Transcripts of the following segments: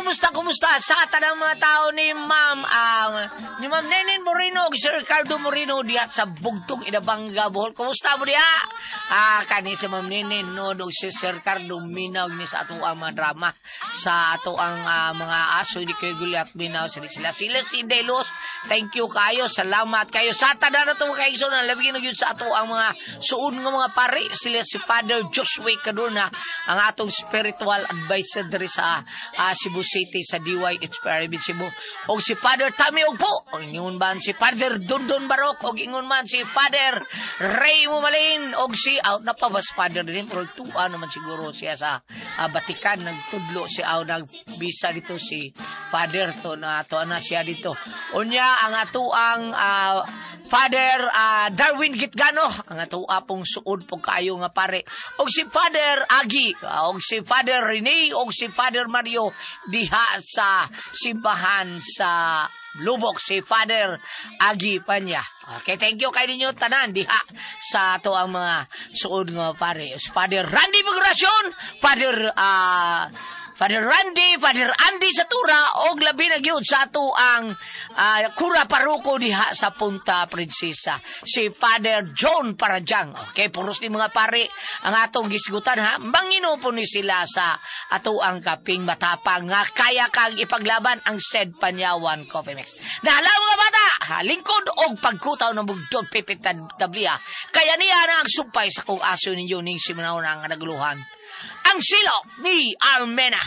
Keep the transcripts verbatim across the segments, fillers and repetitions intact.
kumusta, kumusta? Sa tanang mga tao ni Ma'am, um, ni Ma'am Nenen Moreno, si Ricardo Moreno, diya sa Bugtong, Inabanga, Bohol. Kumusta mo diya? Ah, kani si Ma'am Nenen, no, dog si Sir Ricardo, minaw ni sa ato ang mga drama, sa ato ang uh, mga aso, hindi kayo guliat, minaw sa sila. Sila si Delos, thank you kayo, salamat kayo. Sa tanang na ito, kayo, so, nalabigin na yun sa ato ang mga suon ng mga pare, sila si Father Joshua Kaduna, ang atong spiritual advisor diri sa uh, Cebu City sa D Y H P R B Cebu. O si Father Tami Ogpo, o ingon man si Father Dundon Barok, o ingon man si Father Ray Mumalin, o si out na pa bas Father din, pero tuwa naman siguro siya sa uh, Batikan, nagtudlo si aw nagbisa dito si Father to na to na siya dito. Unya ang ato ang uh, Father uh, Darwin Gitgano, ang ato apong suod po kayo nga pare. Og si Father Agi, og si Father Rene, og si Father Mario diha sa simbahan sa Lubok, si Father Agi Panya. Okay, thank you kay ninyo tanan diha sa ato ang mga suod nga pare. Si Father Randy Migracion, Father uh, Father Randy, Father Andy Satura, og labi na gyud sa ato ang uh, Kura Paruko diha sa Punta Prinsesa, si Father John Parajang. Okay, puros ni mga pare ang atong gisgutan ha. Mangino po ni sila sa ato ang kaping matapang nga kaya kang ipaglaban ang said Panyawan Coffee Mix. Dahalaw mga bata, ha, lingkod og pagkutaw ng bugdod pipit tabliya. Kaya niya na ang sumpay sa kung aso ninyo ning simunaw na nga naguluhan. Ang silo ni Almena.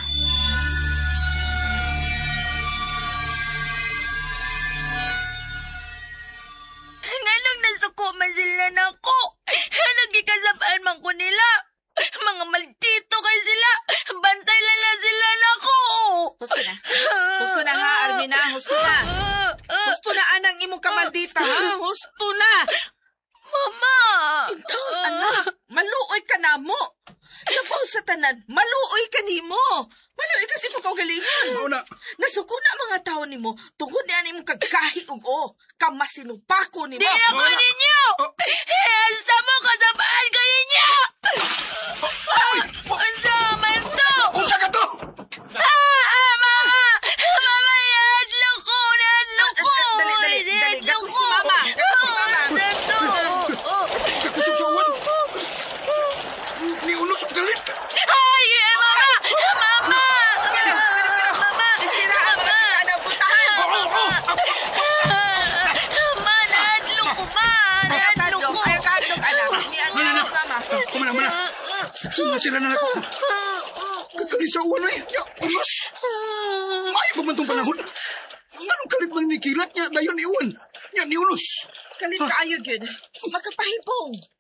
Nanong nasuko man sila na ko. Nagkikasapaan man ko nila. Mga maldito kay sila. Bantay lang lang sila na ko. Gusto na. Gusto na ha, Almena. Gusto na. Gusto na anang imong kamaldita ha. Gusto na. Mama! Ito, anak. Maluoy ka na mo. Labaw sa tanan, maluoy ka ni mo. Maluoy kasi po kaugalingan. Una. Nasuko na mga tao ni mo. Tungkol na ni mong kagkahi ugo. Kamasinupako ni mo. Di na ko ninyo! Hasta mo kasapaan ko ninyo! Unsa man to? Unsa ka to? Ah, ah, mama! Mama, ihadlo ko! Ihadlo ko! Dali, dali, dali. Ihadlo Gatos ko! si mama. Gatos si mama. Kasusawan. Ni unos ang galit. Ay, eh, mama! Mama! Mama! Isiraan mo na na butahan. Ma, nahadlo ko, ma! Nahadlo ko! Ayaw kahadlok, anak. Ni ang Mana na. mama. Kumana, mana. Nasira na ako. Kakalisawan na eh. Ya, unos. Ay, pamantong panahon. Anong kalit man ni kilat niya, dayon iwan. Yan, ni unos. Kalit ka ayog yun. Magkapahibong.